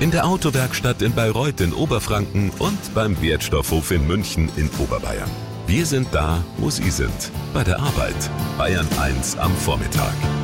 in der Autowerkstatt in Bayreuth in Oberfranken und beim Wertstoffhof in München in Oberbayern. Wir sind da, wo Sie sind. Bei der Arbeit. Bayern 1 am Vormittag.